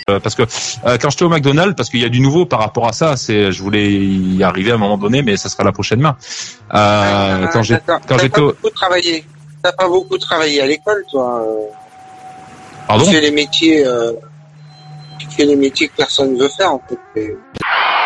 parce que quand j'étais au McDonald's, parce qu'il y a du nouveau par rapport à ça, je voulais y arriver à un moment donné, mais ça sera la prochaine main. Quand j'étais T'as pas beaucoup travaillé à l'école, toi. Pardon? Tu fais les métiers que personne veut faire, en fait.